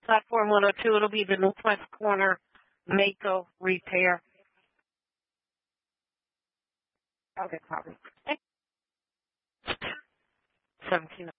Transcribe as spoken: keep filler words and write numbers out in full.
Platform one oh two, it'll be the Northwest Corner Mako repair. Okay, copy. seventeen